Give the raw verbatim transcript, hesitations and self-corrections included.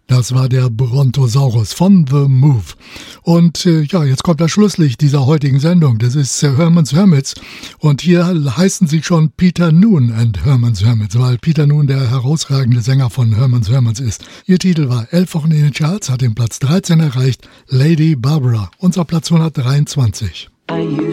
Das war der Brontosaurus von The Move. Und äh, ja, jetzt kommt das Schlusslicht dieser heutigen Sendung. Das ist äh, Herman's Hermits. Und hier heißen sie schon Peter Noone and Herman's Hermits, weil Peter Noone der herausragende Sänger von Herman's Hermits ist. Ihr Titel war elf Wochen in den Charts, hat den Platz dreizehn erreicht, Lady Barbara, unser Platz hundertdreiundzwanzig.